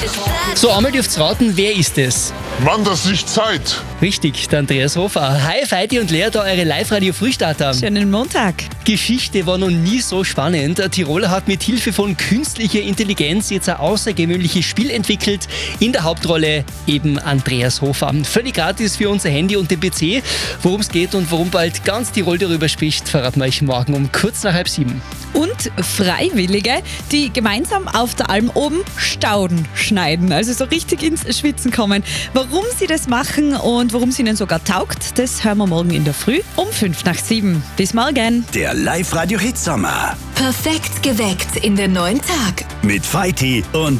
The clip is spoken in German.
So, einmal dürft's raten, wer ist es? Wann das nicht Zeit? Richtig, der Andreas Hofer. Hi, Feiti und Lea, da eure Live-Radio-Frühstarter. Schönen Montag. Geschichte war noch nie so spannend. Ein Tiroler hat mit Hilfe von künstlicher Intelligenz jetzt ein außergewöhnliches Spiel entwickelt. In der Hauptrolle eben Andreas Hofer. Völlig gratis für unser Handy und den PC. Worum es geht und worum bald ganz Tirol darüber spricht, verraten wir euch morgen um kurz nach 6:30. Und Freiwillige, die gemeinsam auf der Alm oben Stauden schneiden, also so richtig ins Schwitzen kommen. Warum sie das machen und warum es ihnen sogar taugt, das hören wir morgen in der Früh um 6:55. Bis morgen. Der Live-Radio-Hit-Sommer. Perfekt geweckt in den neuen Tag. Mit Feiti und